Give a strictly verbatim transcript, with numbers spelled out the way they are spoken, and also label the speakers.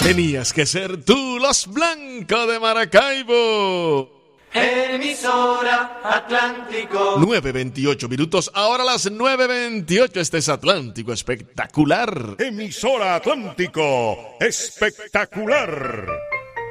Speaker 1: Tenías que ser tú, los blancos de Maracaibo.
Speaker 2: Emisora Atlántico.
Speaker 1: nueve veintiocho minutos, ahora las nueve veintiocho. Este es Atlántico Espectacular.
Speaker 3: Emisora Atlántico Espectacular.